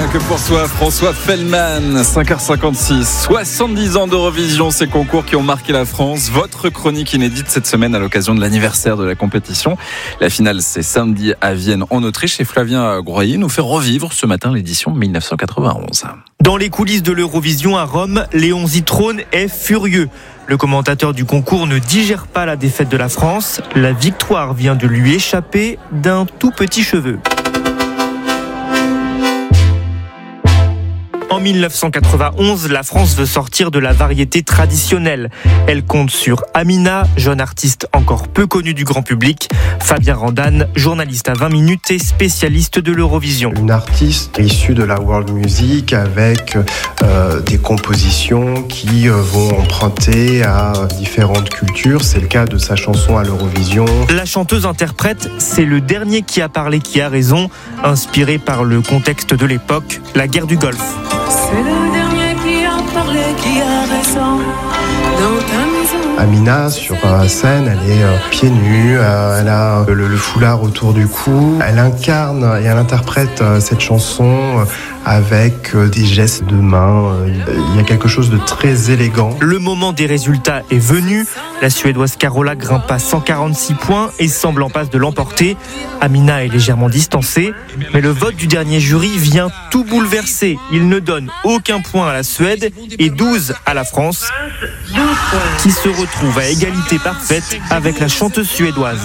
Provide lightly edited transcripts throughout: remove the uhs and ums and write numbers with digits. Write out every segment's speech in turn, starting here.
que pour soi, François Fellman, 5h56, 70 ans d'Eurovision, ces concours qui ont marqué la France. Votre chronique inédite cette semaine à l'occasion de l'anniversaire de la compétition. La finale, c'est samedi à Vienne, en Autriche, et Flavien Groyer nous fait revivre ce matin l'édition 1991. Dans les coulisses de l'Eurovision à Rome, Léon Zitrone est furieux. Le commentateur du concours ne digère pas la défaite de la France. La victoire vient de lui échapper d'un tout petit cheveu. En 1991, la France veut sortir de la variété traditionnelle. Elle compte sur Amina, jeune artiste encore peu connue du grand public, Fabien Randane, journaliste à 20 minutes et spécialiste de l'Eurovision. Une artiste issue de la world music avec des compositions qui vont emprunter à différentes cultures. C'est le cas de sa chanson à l'Eurovision. La chanteuse interprète, c'est le dernier qui a parlé qui a raison, inspiré par le contexte de l'époque, la guerre du Golfe. C'est le dernier qui a parlé, qui a raison. Dans ta maison. Amina, sur scène, elle est pieds nus, elle a le foulard autour du cou. Elle incarne et elle interprète cette chanson avec des gestes de main. Il y a quelque chose de très élégant. Le moment des résultats est venu. La Suédoise Carola grimpe à 146 points et semble en passe de l'emporter. Amina est légèrement distancée, mais le vote du dernier jury vient tout bouleverser. Il ne donne aucun point à la Suède et 12 à la France, qui se retrouve à égalité parfaite avec la chanteuse suédoise.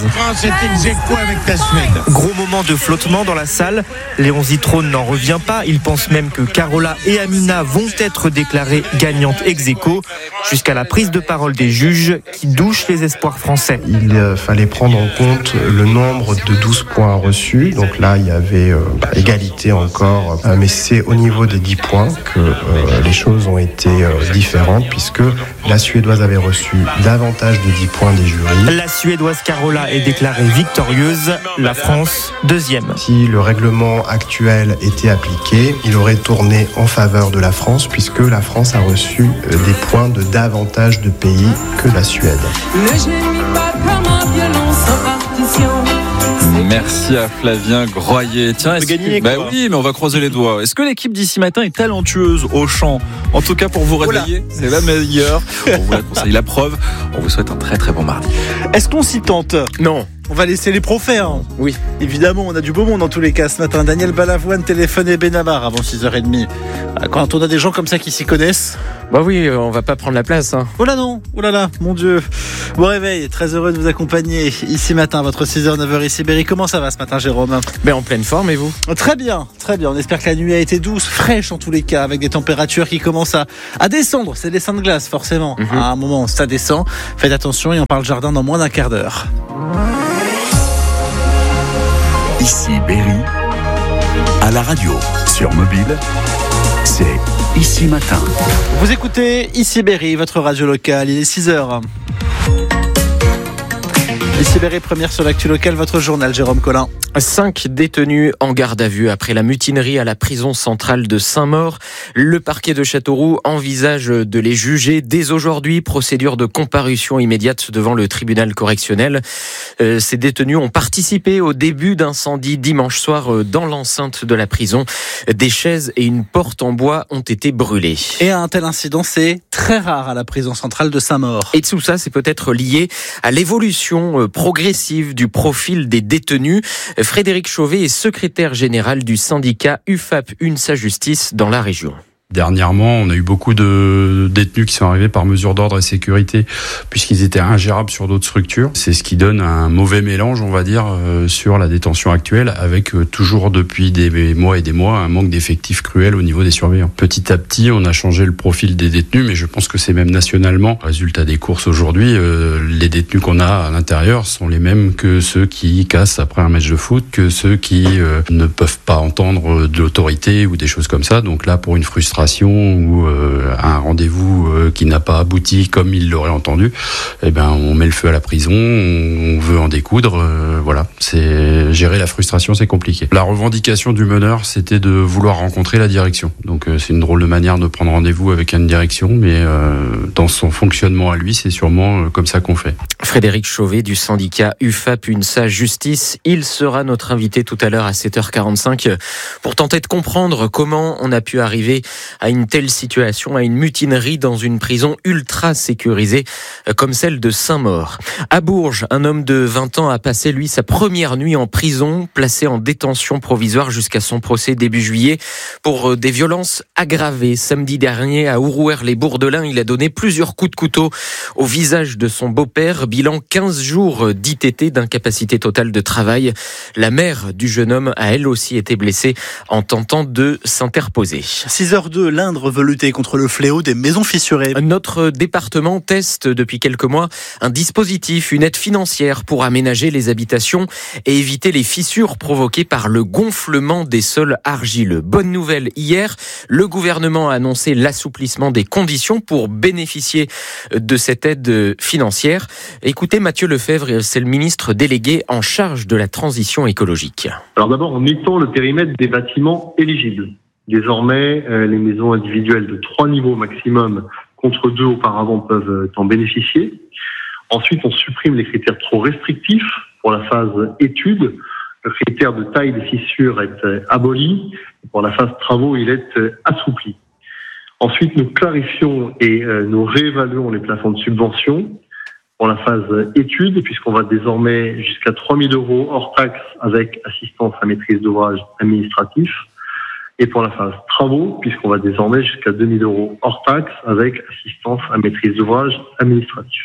Gros moment de flottement dans la salle. Léon Zitrone n'en revient pas. Il pense même que Carola et Amina vont être déclarées gagnantes ex aequo, jusqu'à la prise de parole des juges qui douchent les espoirs français. Il fallait prendre en compte le nombre de 12 points reçus. Donc là, il y avait égalité encore. Mais c'est au niveau des 10 points que les choses ont été différentes, puisque la Suédoise avait reçu davantage de 10 points des jurys. La Suédoise Carola est déclarée victorieuse, la France deuxième. Si le règlement actuel était appliqué, il aurait tourné en faveur de la France, puisque la France a reçu des points de davantage de pays que la Suède. Ne gémis pas comme un violon sans partition. Merci à Flavien Groyer. Tiens, oui, mais on va croiser les doigts. Est-ce que l'équipe d'ici matin est talentueuse au chant? En tout cas, pour vous réveiller, c'est la meilleure. On vous la conseille, la preuve. On vous souhaite un très très bon mardi. Est-ce qu'on s'y tente? Non. On va laisser les pros faire. Oui. Évidemment, on a du beau monde dans tous les cas ce matin. Daniel Balavoine téléphonait Benabar avant 6h30. Quand on a des gens comme ça qui s'y connaissent. Bah oui, on va pas prendre la place. Hein. Oh là non, oh là là, mon Dieu. Bon réveil, très heureux de vous accompagner ici matin, votre 6h, 9h ici. Berry, comment ça va ce matin, Jérôme? Ben en pleine forme, et vous? Très bien, très bien. On espère que la nuit a été douce, fraîche en tous les cas, avec des températures qui commencent à descendre. C'est des dessins de glace, forcément. À un moment, ça descend. Faites attention et on parle jardin dans moins d'un quart d'heure. Ici Berry, à la radio, sur mobile, c'est Ici Matin. Vous écoutez Ici Berry, votre radio locale, il est 6h. Ici Berry, première sur l'actu locale, votre journal, Jérôme Collin. 5 détenus en garde à vue après la mutinerie à la prison centrale de Saint-Maur. Le parquet de Châteauroux envisage de les juger dès aujourd'hui. Procédure de comparution immédiate devant le tribunal correctionnel. Ces détenus ont participé au début d'incendie dimanche soir dans l'enceinte de la prison. Des chaises et une porte en bois ont été brûlées. Et un tel incident, c'est très rare à la prison centrale de Saint-Maur. Et tout ça, c'est peut-être lié à l'évolution progressive du profil des détenus. Frédéric Chauvet est secrétaire général du syndicat UFAP UNSA Justice dans la région. Dernièrement, on a eu beaucoup de détenus qui sont arrivés par mesure d'ordre et sécurité, puisqu'ils étaient ingérables sur d'autres structures. C'est ce qui donne un mauvais mélange, on va dire, sur la détention actuelle, avec toujours depuis des mois et des mois un manque d'effectifs cruel au niveau des surveillants. Petit à petit, on a changé le profil des détenus, mais je pense que c'est même nationalement. Résultat des courses aujourd'hui, les détenus qu'on a à l'intérieur sont les mêmes que ceux qui cassent après un match de foot, que ceux qui ne peuvent pas entendre de l'autorité ou des choses comme ça. Donc là, pour une frustration, frustration ou un rendez-vous qui n'a pas abouti comme il l'aurait entendu, on met le feu à la prison, on veut en découdre. Voilà, c'est gérer la frustration, c'est compliqué. La revendication du meneur, c'était de vouloir rencontrer la direction. Donc c'est une drôle de manière de prendre rendez-vous avec une direction, mais dans son fonctionnement à lui, c'est sûrement comme ça qu'on fait. Frédéric Chauvet du syndicat UFAP UNSA Justice, il sera notre invité tout à l'heure à 7h45 pour tenter de comprendre comment on a pu arriver à une telle situation, à une mutinerie dans une prison ultra sécurisée comme celle de Saint-Maur. À Bourges, un homme de 20 ans a passé lui sa première nuit en prison, placé en détention provisoire jusqu'à son procès début juillet pour des violences aggravées. Samedi dernier à Ourouer-les-Bourdelins, il a donné plusieurs coups de couteau au visage de son beau-père. Bilan 15 jours d'ITT, d'incapacité totale de travail. La mère du jeune homme a elle aussi été blessée en tentant de s'interposer. 6h02, l'Indre veut lutter contre le fléau des maisons fissurées. Notre département teste depuis quelques mois un dispositif, une aide financière pour aménager les habitations et éviter les fissures provoquées par le gonflement des sols argileux. Bonne nouvelle, hier, le gouvernement a annoncé l'assouplissement des conditions pour bénéficier de cette aide financière. Écoutez Mathieu Lefebvre, c'est le ministre délégué en charge de la transition écologique. Alors d'abord, on étend le périmètre des bâtiments éligibles. Désormais, les maisons individuelles de 3 niveaux maximum contre 2 auparavant peuvent en bénéficier. Ensuite, on supprime les critères trop restrictifs pour la phase étude. Le critère de taille des fissures est aboli. Pour la phase travaux, il est assoupli. Ensuite, nous clarifions et nous réévaluons les plafonds de subvention pour la phase étude, puisqu'on va désormais jusqu'à 3 000 € hors taxe avec assistance à maîtrise d'ouvrage administratif. Et pour la phase travaux, puisqu'on va désormais jusqu'à 2 000 € hors taxe avec assistance à maîtrise d'ouvrage administratif.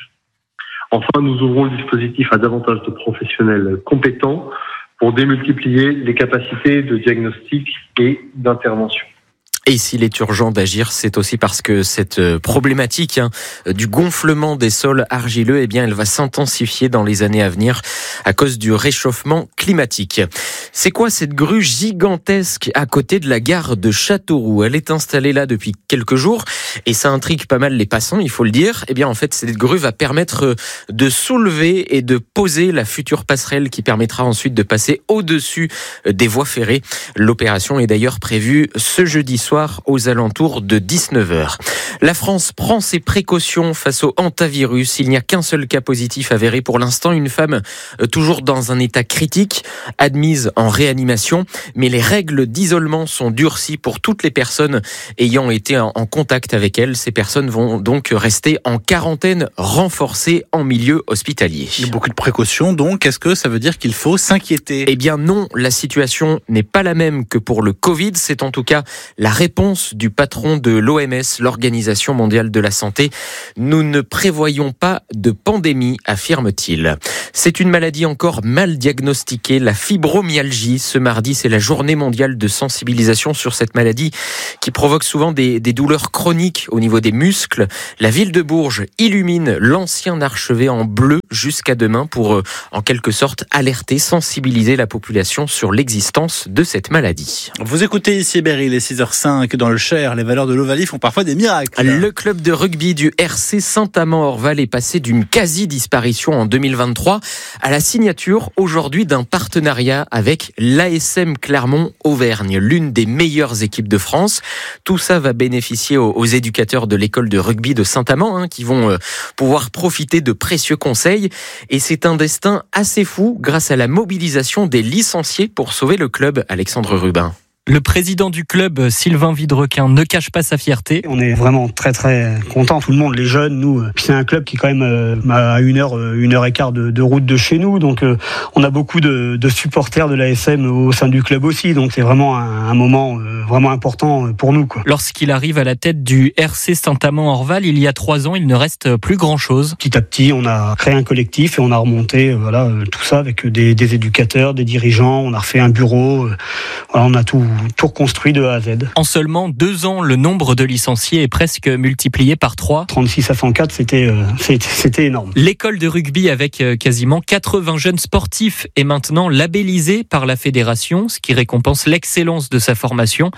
Enfin, nous ouvrons le dispositif à davantage de professionnels compétents pour démultiplier les capacités de diagnostic et d'intervention. Et s'il est urgent d'agir, c'est aussi parce que cette problématique du gonflement des sols argileux, elle va s'intensifier dans les années à venir à cause du réchauffement climatique. C'est quoi cette grue gigantesque à côté de la gare de Châteauroux? Elle est installée là depuis quelques jours et ça intrigue pas mal les passants, il faut le dire. En fait, cette grue va permettre de soulever et de poser la future passerelle qui permettra ensuite de passer au-dessus des voies ferrées. L'opération est d'ailleurs prévue ce jeudi soir aux alentours de 19h. La France prend ses précautions face au hantavirus. Il n'y a qu'un seul cas positif avéré pour l'instant. Une femme toujours dans un état critique, admise en réanimation. Mais les règles d'isolement sont durcies pour toutes les personnes ayant été en contact avec elle. Ces personnes vont donc rester en quarantaine renforcée en milieu hospitalier. Il y a beaucoup de précautions, donc est-ce que ça veut dire qu'il faut s'inquiéter? Non, la situation n'est pas la même que pour le Covid. C'est en tout cas la réponse du patron de l'OMS, l'Organisation mondiale de la santé. Nous ne prévoyons pas de pandémie, affirme-t-il. C'est une maladie encore mal diagnostiquée, la fibromyalgie. Ce mardi, c'est la journée mondiale de sensibilisation sur cette maladie qui provoque souvent des douleurs chroniques au niveau des muscles. La ville de Bourges illumine l'ancien archevet en bleu jusqu'à demain pour, en quelque sorte, alerter, sensibiliser la population sur l'existence de cette maladie. Vous écoutez ici Berry, les 6h05 dans le Cher. Les valeurs de l'Ovalie font parfois des miracles. Le club de rugby du RC Saint-Amand-Orval est passé d'une quasi-disparition en 2023 à la signature aujourd'hui d'un partenariat avec l'ASM Clermont-Auvergne, l'une des meilleures équipes de France. Tout ça va bénéficier aux éducateurs de l'école de rugby de Saint-Amand qui vont pouvoir profiter de précieux conseils. Et c'est un destin assez fou grâce à la mobilisation des licenciés pour sauver le club. Alexandre Rubin. Le président du club, Sylvain Vidrequin, ne cache pas sa fierté. On est vraiment très très contents, tout le monde, les jeunes, nous. C'est un club qui est quand même à une heure et quart de route de chez nous, donc on a beaucoup de supporters de l'ASM au sein du club aussi, donc c'est vraiment un moment vraiment important pour nous, quoi. Lorsqu'il arrive à la tête du RC Saint-Amand-Orval, il y a 3 ans, il ne reste plus grand-chose. Petit à petit, on a créé un collectif et on a remonté tout ça avec des éducateurs, des dirigeants, on a refait un bureau, on a tout reconstruit de A à Z. En seulement 2 ans, le nombre de licenciés est presque multiplié par 3. 36 à 104, c'était énorme. L'école de rugby avec quasiment 80 jeunes sportifs est maintenant labellisée par la fédération, ce qui récompense l'excellence de sa formation.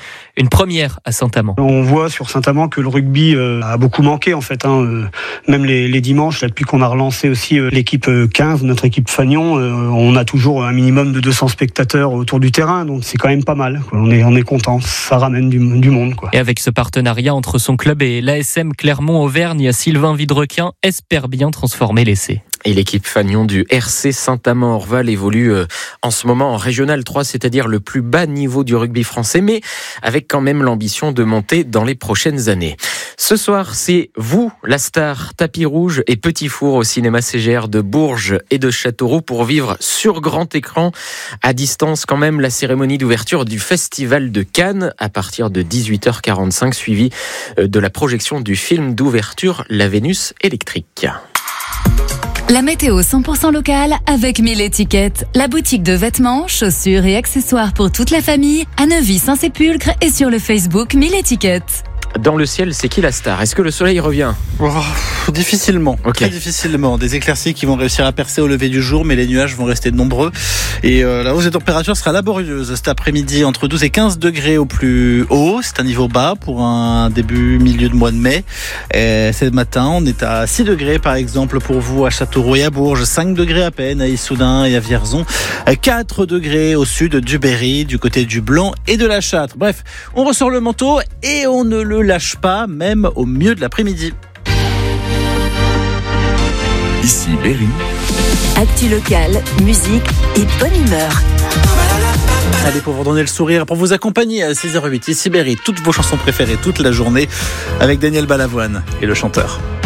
Une première à Saint-Amand. On voit sur Saint-Amand que le rugby a beaucoup manqué en fait. Même les dimanches, là, depuis qu'on a relancé aussi l'équipe 15, notre équipe Fagnon, on a toujours un minimum de 200 spectateurs autour du terrain. Donc c'est quand même pas mal. On est content. Ça ramène du monde. Et avec ce partenariat entre son club et l'ASM Clermont-Auvergne, Sylvain Vidrequin espère bien transformer l'essai. Et l'équipe Fagnon du RC Saint-Amand-Orval évolue en ce moment en Régional 3, c'est-à-dire le plus bas niveau du rugby français, mais avec quand même l'ambition de monter dans les prochaines années. Ce soir, c'est vous, la star, tapis rouge et petit four au cinéma CGR de Bourges et de Châteauroux pour vivre sur grand écran, à distance quand même, la cérémonie d'ouverture du Festival de Cannes à partir de 18h45, suivi de la projection du film d'ouverture La Vénus électrique. La météo 100% locale avec 1000 étiquettes. La boutique de vêtements, chaussures et accessoires pour toute la famille à Neuvy-Saint-Sépulcre et sur le Facebook 1000 étiquettes. Dans le ciel, c'est qui la star ? Est-ce que le soleil revient ? Difficilement, très difficilement. Des éclaircies qui vont réussir à percer au lever du jour, mais les nuages vont rester nombreux. Et la hausse des températures sera laborieuse cet après-midi, entre 12 et 15 degrés au plus haut. C'est un niveau bas pour un milieu de mois de mai. Et ce matin, on est à 6 degrés par exemple pour vous à Châteauroux et à Bourges, 5 degrés à peine à Issoudun et à Vierzon, 4 degrés au sud du Berry, du côté du Blanc et de la Châtre. Bref, on ressort le manteau et on ne le lâche pas, même au milieu de l'après-midi. Ici Berry. Actu locale, musique et bonne humeur. Allez, pour vous donner le sourire, pour vous accompagner à 6h08, ici Berry, toutes vos chansons préférées toute la journée avec Daniel Balavoine et le chanteur.